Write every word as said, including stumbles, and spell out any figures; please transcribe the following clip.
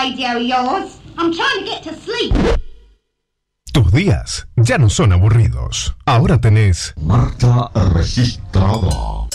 radio of yours. I'm trying to get to sleep. Tus días ya no son aburridos. Ahora tenés Marcha registrada.